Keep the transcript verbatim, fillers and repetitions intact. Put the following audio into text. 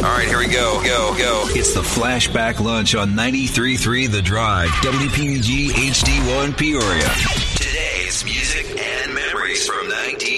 All right, here we go. Go, go. It's the Flashback Lunch on ninety-three point three The Drive, W P G H D one Peoria. Today's music and memories from nineteen